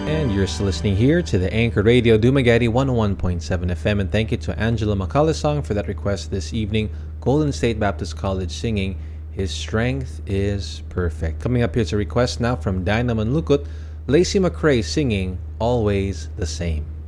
And you're still listening here to the Anchor Radio Dumaguete 101.7 FM. And thank you to Angela Macalesong for that request this evening. Golden State Baptist College singing His Strength is Perfect. Coming up, here's a request now from Dinah Manlukut. Lacey McRae singing Always the Same.